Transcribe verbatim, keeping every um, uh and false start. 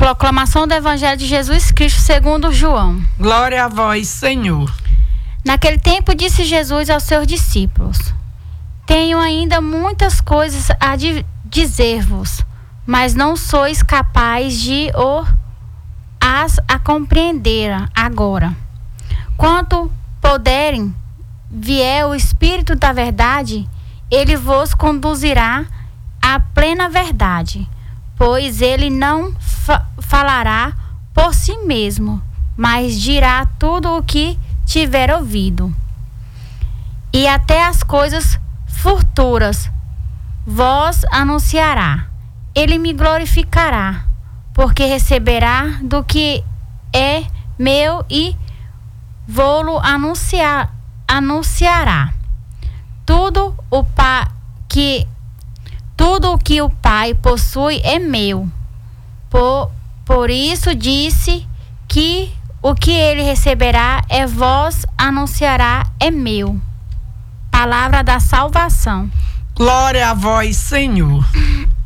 Proclamação do Evangelho de Jesus Cristo segundo João. Glória a vós, Senhor. Naquele tempo disse Jesus aos seus discípulos: Tenho ainda muitas coisas a dizer-vos, mas não sois capazes de o, as a compreender agora. Quanto puderem, vier o Espírito da verdade, ele vos conduzirá à plena verdade, pois ele não fa- falará por si mesmo, mas dirá tudo o que tiver ouvido. E até as coisas futuras vos anunciará. Ele me glorificará, porque receberá do que é meu e vou-lo anunciar, anunciará. Tudo o pa, que tudo o que o Pai possui é meu. Por, por isso disse que o que ele receberá é vós anunciará é meu. Palavra da salvação. Glória a vós, Senhor.